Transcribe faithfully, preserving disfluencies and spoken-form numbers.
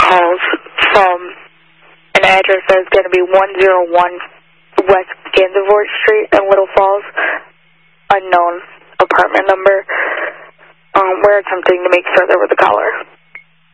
calls from an address that is going to be one oh one West Gansevoort Street in Little Falls, unknown apartment number. Um, we're attempting to make further with the caller.